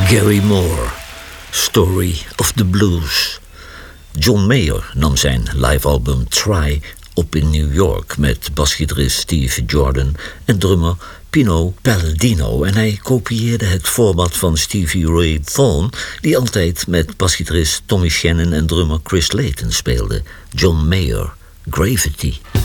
Gary Moore, Story of the Blues. John Mayer nam zijn live-album Try op in New York met basgitarist Steve Jordan en drummer Pino Palladino. En hij kopieerde het format van Stevie Ray Vaughan, die altijd met basgitarist Tommy Shannon en drummer Chris Layton speelde. John Mayer, Gravity.